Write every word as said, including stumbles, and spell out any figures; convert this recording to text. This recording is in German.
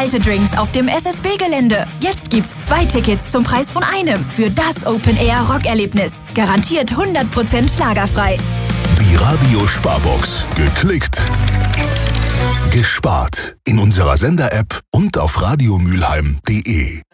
kalte Drinks auf dem S S B-Gelände. Jetzt gibt's zwei Tickets zum Preis von einem für das Open-Air-Rockerlebnis. Garantiert hundert Prozent schlagerfrei. Die Radio-Sparbox. Geklickt. Gespart. In unserer Sender-App und auf radiomülheim punkt de.